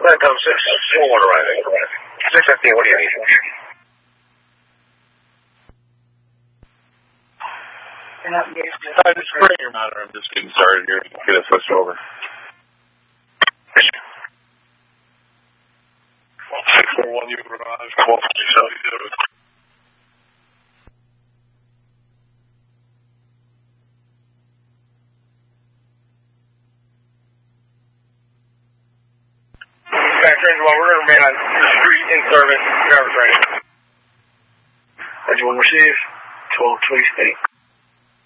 Phantom 6-4 arriving. 615, what do you need? Just bring your matter. I'm just getting started here. Get it switched over. 641, you arrived. 1257. Well, we're going to remain on the street in service. Driver's ready. 1 receive. 12, please, state.